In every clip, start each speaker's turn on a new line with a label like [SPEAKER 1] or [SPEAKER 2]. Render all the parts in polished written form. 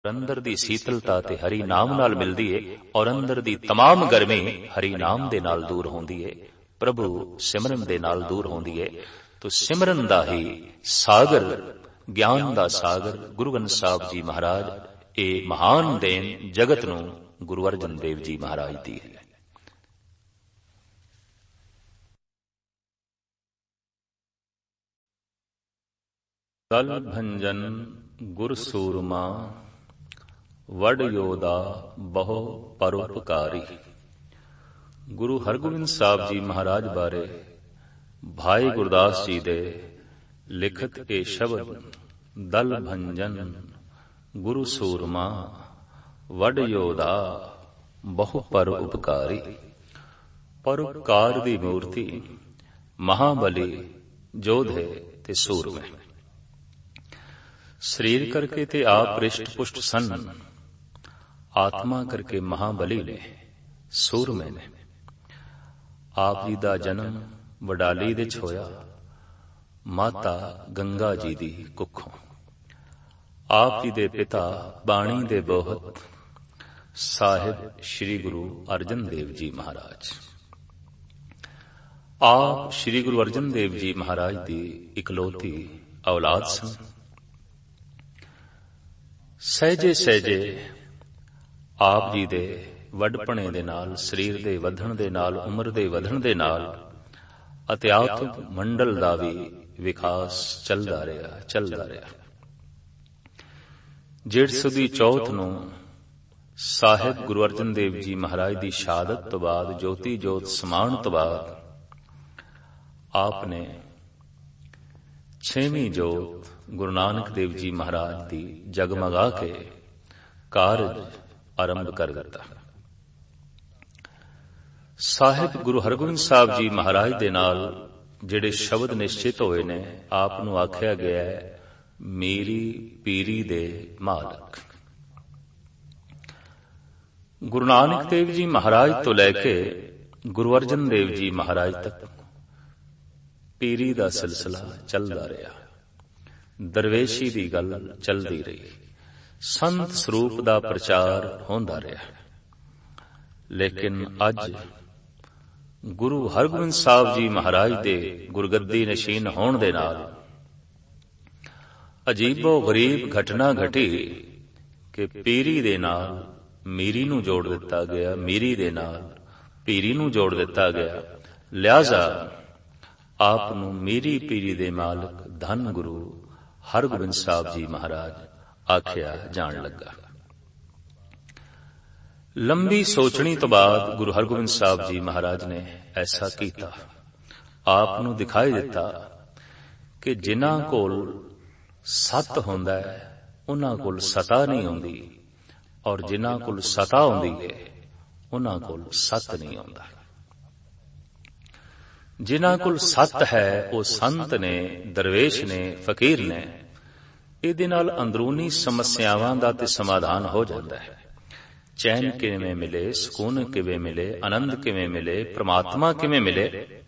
[SPEAKER 1] ਅੰਦਰ ਦੀ ਸੀਤਲਤਾ ਤੇ ਹਰੀ ਨਾਮ ਨਾਲ ਮਿਲਦੀ ਏ ਔਰ ਅੰਦਰ ਦੀ तमाम ਗਰਮੀ ਹਰੀ ਨਾਮ ਦੇ ਨਾਲ ਦੂਰ ਹੁੰਦੀ ਏ, ਪ੍ਰਭੂ ਸਿਮਰਨ ਦੇ ਨਾਲ ਦੂਰ ਹੁੰਦੀ ਏ। ਤੋ ਸਿਮਰਨ ਦਾ ਹੀ ਸਾਗਰ, ਗਿਆਨ ਦਾ ਸਾਗਰ ਗੁਰੂ ਗ੍ਰੰਥ ਸਾਹਿਬ ਜੀ ਮਹਾਰਾਜ, ਇਹ ਮਹਾਨ ਦੇਣ ਜਗਤ ਨੂੰ ਗੁਰੂ ਅਰਜਨ ਦੇਵ ਜੀ ਮਹਾਰਾਜ ਦੀ ਹੈ। ਦਲ ਭੰਜਨ ਗੁਰ ਸੂਰਮਾ, ਵਡ ਯੋਧਾ ਬਹੁ ਪਰਉਪਕਾਰੀ। ਗੁਰੂ ਹਰਗੋਬਿੰਦ ਸਾਹਿਬ ਜੀ ਮਹਾਰਾਜ ਬਾਰੇ ਭਾਈ ਗੁਰਦਾਸ ਜੀ ਦੇ ਲਿਖਤ ਇਹ ਸ਼ਬਦ, ਦਲ ਭੰਜਨ ਗੁਰੂ ਸੂਰਮਾ, ਵਡ ਯੋਧਾ ਬਹੁ ਪਰਉਪਕਾਰੀ। ਪਰਉਪਕਾਰ ਦੀ ਮੂਰਤੀ, ਮਹਾਬਲੀ, ਯੋਧੇ ਤੇ ਸੂਰਮੇ। ਸਰੀਰ ਕਰਕੇ ਤੇ ਆਪ ਰਿਸ਼ਟ ਪੁਸ਼ਟ ਸਨ, ਆਤਮਾ ਕਰਕੇ ਮਹਾਬਲੀ ਨੇ, ਸੂਰਮੇ ਨੇ। ਆਪ ਜੀ ਦਾ ਜਨਮ ਵਡਾਲੀ ਵਿੱਚ ਹੋਇਆ, ਮਾਤਾ ਗੰਗਾ ਜੀ ਦੀ ਕੁੱਖੋਂ। ਆਪ ਜੀ ਦੇ ਪਿਤਾ ਬਾਣੀ ਦੇ ਬੋਹਤ ਸਾਹਿਬ ਸ੍ਰੀ ਗੁਰੂ ਅਰਜਨ ਦੇਵ ਜੀ ਮਹਾਰਾਜ। ਆਪ ਸ੍ਰੀ ਗੁਰੂ ਅਰਜਨ ਦੇਵ ਜੀ ਮਹਾਰਾਜ ਦੀ ਇਕਲੌਤੀ ਔਲਾਦ ਸਨ। ਸਹਿਜੇ ਸਹਿਜੇ ਆਪ ਜੀ ਦੇ ਵੱਡਪਣੇ ਦੇ ਨਾਲ, ਸਰੀਰ ਦੇ ਵਧਣ ਦੇ ਨਾਲ, ਉਮਰ ਦੇ ਵਧਣ ਦੇ ਨਾਲ ਅਧਿਆਤਮ ਮੰਡਲ ਦਾ ਵੀ ਵਿਕਾਸ ਚੱਲਦਾ ਰਿਹਾ। ਜੇਠ ਸੁਦੀ ਚੌਥ ਨੂੰ ਸਾਹਿਬ ਗੁਰੂ ਅਰਜਨ ਦੇਵ ਜੀ ਮਹਾਰਾਜ ਦੀ ਸ਼ਹਾਦਤ ਤੋਂ ਬਾਅਦ, ਜੋਤੀ ਜੋਤ ਸਮਾਉਣ ਤੋਂ ਬਾਅਦ, ਆਪ ਨੇ 6ਵੀਂ ਜੋਤ ਗੁਰੂ ਨਾਨਕ ਦੇਵ ਜੀ ਮਹਾਰਾਜ ਦੀ ਜਗਮਗਾ ਕੇ ਕਾਰਜ ਆਰੰਭ ਕਰ ਦਿੱਤਾ। ਸਾਹਿਬ ਗੁਰੂ ਹਰਗੋਬਿੰਦ ਸਾਹਿਬ ਜੀ ਮਹਾਰਾਜ ਦੇ ਨਾਲ ਜਿਹੜੇ ਸ਼ਬਦ ਨਿਸ਼ਚਿਤ ਹੋਏ ਨੇ, ਆਪ ਨੂੰ ਆਖਿਆ ਗਿਆ ਹੈ, ਮੇਰੀ ਪੀਰੀ ਦੇ ਮਾਲਕ। ਗੁਰੂ ਨਾਨਕ ਦੇਵ ਜੀ ਮਹਾਰਾਜ ਤੋਂ ਲੈ ਕੇ ਗੁਰੂ ਅਰਜਨ ਦੇਵ ਜੀ ਮਹਾਰਾਜ ਤੱਕ ਪੀਰੀ ਦਾ ਸਿਲਸਿਲਾ ਚੱਲਦਾ ਰਿਹਾ। ਦਰਵੇਸ਼ੀ ਦੀ ਗੱਲ ਚੱਲਦੀ ਰਹੀ, ਸੰਤ ਸਰੂਪ ਦਾ ਪ੍ਰਚਾਰ ਹੁੰਦਾ ਰਿਹਾ। ਲੇਕਿਨ ਅੱਜ ਗੁਰੂ ਹਰਗੋਬਿੰਦ ਸਾਹਿਬ ਜੀ ਮਹਾਰਾਜ ਦੇ ਗੁਰਗੱਦੀ ਨਸ਼ੀਨ ਹੋਣ ਦੇ ਨਾਲ ਅਜੀਬੋ ਗਰੀਬ ਘਟਨਾ ਘਟੀ ਕਿ ਪੀਰੀ ਦੇ ਨਾਲ ਮੀਰੀ ਨੂੰ ਜੋੜ ਦਿੱਤਾ ਗਿਆ, ਮੀਰੀ ਦੇ ਨਾਲ ਪੀਰੀ ਨੂੰ ਜੋੜ ਦਿੱਤਾ ਗਿਆ। ਲਿਹਾਜ਼ਾ ਆਪ ਨੂੰ ਮੀਰੀ ਪੀਰੀ ਦੇ ਮਾਲਕ ਧੰਨ ਗੁਰੂ ਹਰਗੋਬਿੰਦ ਸਾਹਿਬ ਜੀ ਮਹਾਰਾਜ ਆਖਿਆ ਜਾਣ ਲੱਗਾ। ਲੰਬੀ ਸੋਚਣੀ ਤੋਂ ਬਾਅਦ ਗੁਰੂ ਹਰਗੋਬਿੰਦ ਸਾਹਿਬ ਜੀ ਮਹਾਰਾਜ ਨੇ ਐਸਾ ਕੀਤਾ। ਆਪ ਨੂੰ ਦਿਖਾਈ ਦਿੱਤਾ ਕਿ ਜਿਨ੍ਹਾਂ ਕੋਲ ਸਤ ਹੁੰਦਾ ਹੈ, ਉਹਨਾਂ ਕੋਲ ਸਤਾ ਨਹੀਂ ਹੁੰਦੀ, ਔਰ ਜਿਨ੍ਹਾਂ ਕੋਲ ਸਤਾ ਹੁੰਦੀ ਹੈ, ਉਹਨਾਂ ਕੋਲ ਸਤ ਨਹੀਂ ਹੁੰਦਾ। ਜਿਨ੍ਹਾਂ ਕੋਲ ਸਤ ਹੈ ਉਹ ਸੰਤ ਨੇ, ਦਰਵੇਸ਼ ਨੇ, ਫਕੀਰ ਨੇ। ਇਹਦੇ ਨਾਲ ਅੰਦਰੂਨੀ ਸਮੱਸਿਆਵਾਂ ਦਾ ਤੇ ਸਮਾਧਾਨ ਹੋ ਜਾਂਦਾ ਹੈ। ਚੈਨ ਕਿਵੇਂ ਮਿਲੇ, ਸਕੂਨ ਕਿਵੇਂ ਮਿਲੇ, ਆਨੰਦ ਕਿਵੇਂ ਮਿਲੇ, ਪ੍ਰਮਾਤਮਾ ਕਿਵੇਂ ਮਿਲੇ,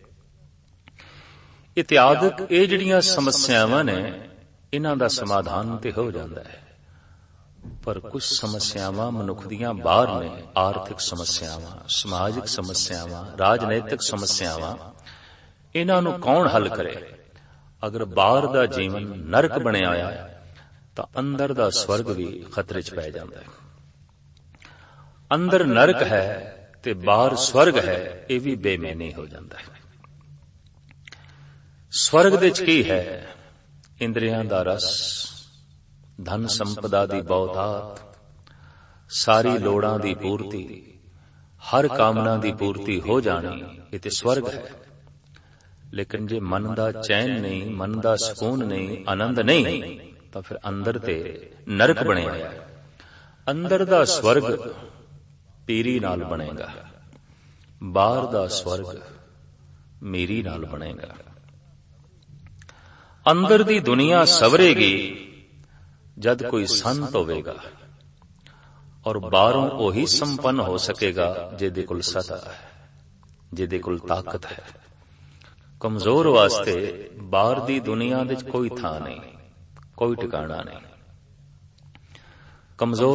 [SPEAKER 1] ਇਤਿਆਦਿਕ ਇਹ ਜਿਹੜੀਆਂ ਸਮੱਸਿਆਵਾਂ ਨੇ, ਇਹਨਾਂ ਦਾ ਸਮਾਧਾਨ ਤੇ ਹੋ ਜਾਂਦਾ ਹੈ। ਪਰ ਕੁਝ ਸਮੱਸਿਆਵਾਂ ਮਨੁੱਖ ਦੀਆਂ ਬਾਹਰ ਨੇ। ਆਰਥਿਕ ਸਮੱਸਿਆਵਾਂ, ਸਮਾਜਿਕ ਸਮੱਸਿਆਵਾਂ, ਰਾਜਨੀਤਿਕ ਸਮੱਸਿਆਵਾਂ, ਇਹਨਾਂ ਨੂੰ ਕੌਣ ਹੱਲ ਕਰੇ? ਅਗਰ ਬਾਹਰ ਦਾ ਜੀਵਨ ਨਰਕ ਬਣਿਆ ਹੋਇਆ ਤਾਂ ਅੰਦਰ ਦਾ ਸਵਰਗ ਵੀ ਖਤਰੇ 'ਚ ਪੈ ਜਾਂਦਾ ਹੈ। ਅੰਦਰ ਨਰਕ ਹੈ ਤੇ ਬਾਹਰ ਸਵਰਗ ਹੈ, ਇਹ ਵੀ ਬੇਮੈਨੀ ਹੋ ਜਾਂਦਾ ਹੈ। ਸਵਰਗ ਵਿੱਚ ਕੀ ਹੈ? ਇੰਦਰੀਆਂ ਦਾ ਰਸ, ਧਨ ਸੰਪਦਾ ਦੀ ਬਹੁਤਾਤ, ਸਾਰੀ ਲੋੜਾਂ ਦੀ ਪੂਰਤੀ, ਹਰ ਕਾਮਨਾ ਦੀ ਪੂਰਤੀ ਹੋ ਜਾਣੀ, ਇਹ ਤੇ ਸਵਰਗ ਹੈ। ਲੇਕਿਨ ਜੇ ਮਨ ਦਾ ਚੈਨ ਨਹੀਂ, ਮਨ ਦਾ ਸਕੂਨ ਨਹੀਂ, ਆਨੰਦ ਨਹੀਂ, ਤਾਂ ਫਿਰ ਅੰਦਰ ਤੇ ਨਰਕ ਬਣਿਆ ਹੈ। ਅੰਦਰ ਦਾ ਸਵਰਗ ਪੀਰੀ ਨਾਲ ਬਣੇਗਾ, ਬਾਹਰ ਦਾ ਸਵਰਗ ਮੇਰੀ ਨਾਲ ਬਣੇਗਾ। ਅੰਦਰ ਦੀ ਦੁਨੀਆ ਸਵਰੇਗੀ ਜਦ ਕੋਈ ਸੰਤ ਹੋਵੇਗਾ, ਔਰ ਬਾਹਰੋਂ ਉਹੀ ਸੰਪੰਨ ਹੋ ਸਕੇਗਾ ਜਿਹਦੇ ਕੋਲ ਸਤਾ ਹੈ, ਜਿਹਦੇ ਕੋਲ ਤਾਕਤ ਹੈ। ਕਮਜ਼ੋਰ ਵਾਸਤੇ ਬਾਹਰ ਦੀ ਦੁਨੀਆ ਵਿੱਚ ਕੋਈ ਥਾਂ ਨਹੀਂ, ਕੋਈ ਟਿਕਾਣਾ ਨਹੀਂ। ਕਮਜ਼ੋਰ